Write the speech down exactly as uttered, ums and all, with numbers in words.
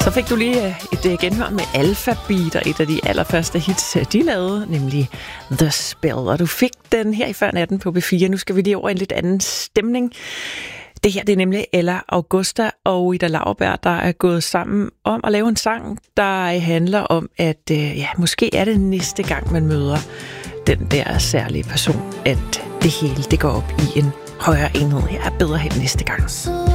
Så fik du lige et genhør med Alphabeat og et af de allerførste hits, de lavede, nemlig The Spell. Og du fik den her i før natten på B fire. Nu skal vi lige over en lidt anden stemning. Det her, det er nemlig Ella Augusta og Ida Lauerberg, der er gået sammen om at lave en sang, der handler om, at ja, måske er det næste gang, man møder den der særlige person, at det hele det går op i en højere enhed. Her er bedre hen næste gang.